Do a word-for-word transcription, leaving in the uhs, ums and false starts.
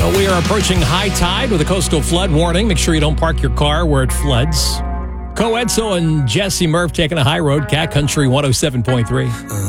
Uh, we are approaching high tide with a coastal flood warning. Make sure you don't park your car where it floods. Co Edsel and Jesse Murph taking a high road, Cat Country one oh seven point three.